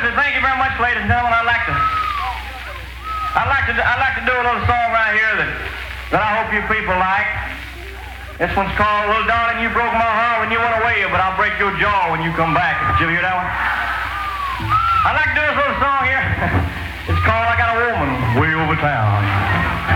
say thank you very much, ladies and gentlemen. I'd like to do a little song right here that I hope you people like. This one's called Little Darling, You Broke My Heart When You Went Away, but I'll break your jaw when you come back. Did you hear that one? I'd like to do this little song here. It's called I Got a Woman Way Over Town.